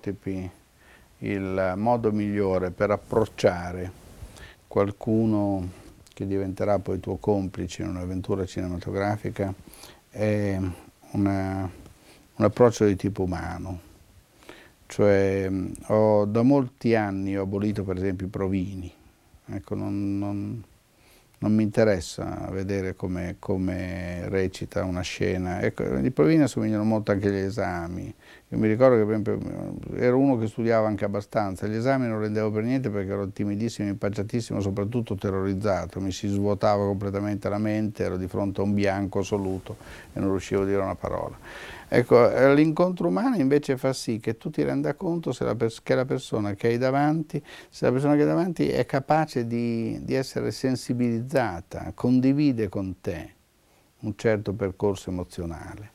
prototipi il modo migliore per approcciare qualcuno che diventerà poi tuo complice in un'avventura cinematografica è un approccio di tipo umano. Cioè, da molti anni ho abolito per esempio i provini. Ecco, non mi interessa vedere come recita una scena. Ecco, i provini assomigliano molto anche agli esami. Io mi ricordo che per esempio, ero uno che studiava anche abbastanza, gli esami non rendevo per niente perché ero timidissimo, impacciatissimo, soprattutto terrorizzato, mi si svuotava completamente la mente, ero di fronte a un bianco assoluto e non riuscivo a dire una parola. Ecco, l'incontro umano invece fa sì che tu ti renda conto che la persona che hai davanti, se la persona che hai davanti è capace di essere sensibilizzata, condivide con te un certo percorso emozionale.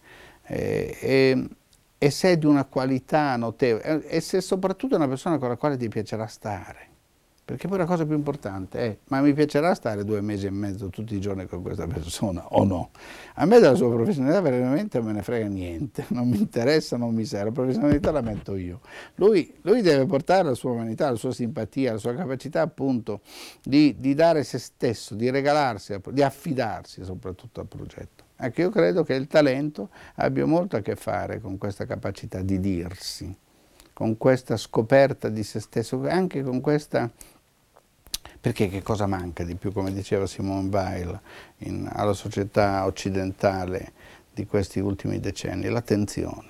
E se è di una qualità notevole, e se soprattutto è una persona con la quale ti piacerà stare. Perché poi la cosa più importante è, ma mi piacerà stare 2 mesi e mezzo tutti i giorni con questa persona o no? A me della sua professionalità veramente non me ne frega niente, non mi interessa, non mi serve, la professionalità la metto io. Lui deve portare la sua umanità, la sua simpatia, la sua capacità appunto di dare se stesso, di regalarsi, di affidarsi soprattutto al progetto. Ecco, io credo che il talento abbia molto a che fare con questa capacità di dirsi, con questa scoperta di se stesso, anche con questa... Perché che cosa manca di più, come diceva Simone Weil, alla società occidentale di questi ultimi decenni? L'attenzione.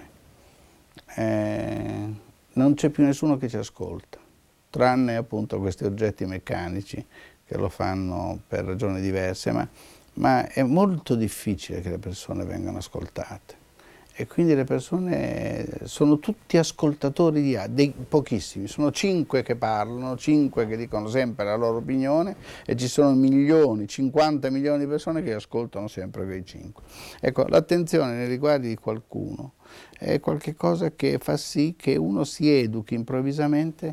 Non c'è più nessuno che ci ascolta, tranne appunto questi oggetti meccanici che lo fanno per ragioni diverse, ma è molto difficile che le persone vengano ascoltate. E quindi le persone sono tutti ascoltatori dei pochissimi, sono 5 che parlano, 5 che dicono sempre la loro opinione e ci sono milioni, 50 milioni di persone che ascoltano sempre quei 5. Ecco, l'attenzione nei riguardi di qualcuno è qualcosa che fa sì che uno si educhi improvvisamente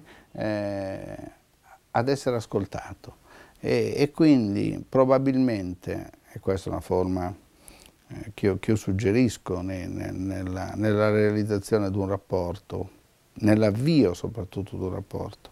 ad essere ascoltato e quindi probabilmente, e questa è una forma che io suggerisco nella realizzazione di un rapporto, nell'avvio soprattutto di un rapporto,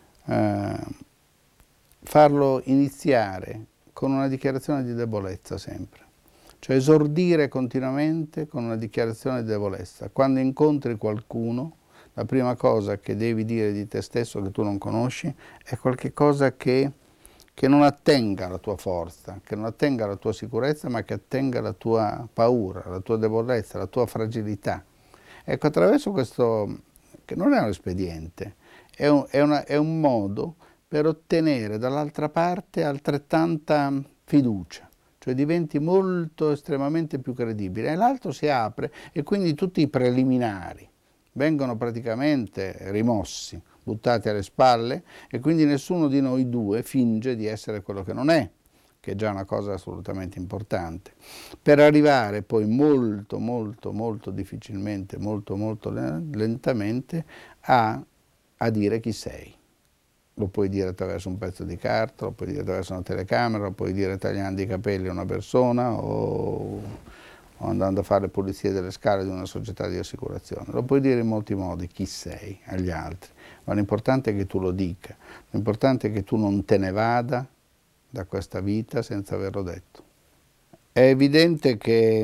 farlo iniziare con una dichiarazione di debolezza sempre, cioè esordire continuamente con una dichiarazione di debolezza. Quando incontri qualcuno, la prima cosa che devi dire di te stesso che tu non conosci è qualcosa che non attenga alla tua forza, che non attenga alla tua sicurezza, ma che attenga alla tua paura, alla tua debolezza, alla tua fragilità. Ecco, attraverso questo, che non è un espediente, è un modo per ottenere dall'altra parte altrettanta fiducia, cioè diventi molto, estremamente più credibile, e l'altro si apre e quindi tutti i preliminari vengono praticamente rimossi, buttati alle spalle, e quindi nessuno di noi due finge di essere quello che non è, che è già una cosa assolutamente importante, per arrivare poi molto, molto, molto difficilmente, molto, molto lentamente a dire chi sei. Lo puoi dire attraverso un pezzo di carta, lo puoi dire attraverso una telecamera, lo puoi dire tagliando i capelli a una persona o andando a fare le pulizie delle scale di una società di assicurazione. Lo puoi dire in molti modi chi sei agli altri, ma l'importante è che tu lo dica, l'importante è che tu non te ne vada da questa vita senza averlo detto. È evidente che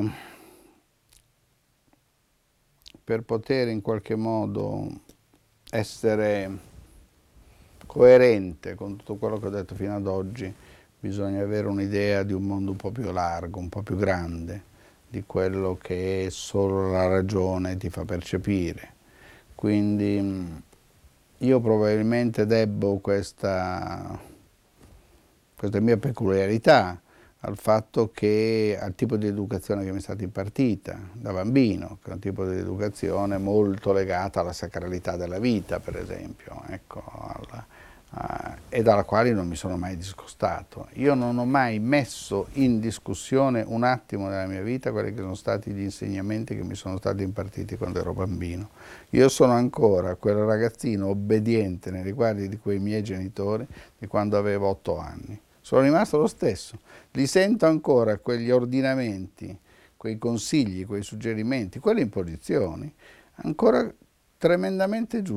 per poter in qualche modo essere coerente con tutto quello che ho detto fino ad oggi, bisogna avere un'idea di un mondo un po' più largo, un po' più grande di quello che solo la ragione ti fa percepire. Quindi io probabilmente debbo questa mia peculiarità al fatto che al tipo di educazione che mi è stata impartita da bambino, che è un tipo di educazione molto legata alla sacralità della vita, per esempio, ecco, e dalla quale non mi sono mai discostato. Io non ho mai messo in discussione un attimo nella mia vita quelli che sono stati gli insegnamenti che mi sono stati impartiti quando ero bambino. Io sono ancora quel ragazzino obbediente nei riguardi di quei miei genitori di quando avevo 8 anni. Sono rimasto lo stesso, li sento ancora quegli ordinamenti, quei consigli, quei suggerimenti, quelle imposizioni, ancora tremendamente giusti.